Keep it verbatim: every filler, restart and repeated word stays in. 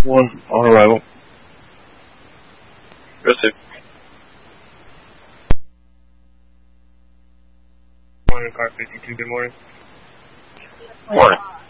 One on arrival. Received. Morning, car fifty-two, good morning. Morning.